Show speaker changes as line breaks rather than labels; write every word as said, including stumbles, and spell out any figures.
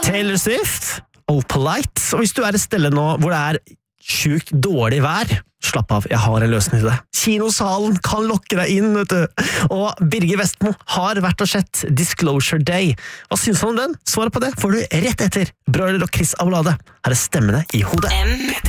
Taylor Swift, Oh Polite. Og hvis du er et sted nå hvor det er sjukt dårlig vær, slapp av, jeg har en løsning til det. Kinosalen kan lokke deg inn, vet du. Og Birger Vestmo har vært og sett Disclosure Day. Hva synes han om den? Svaret på det får du rett etter Broiler og Chris Avolade. Her er stemmene i hodet.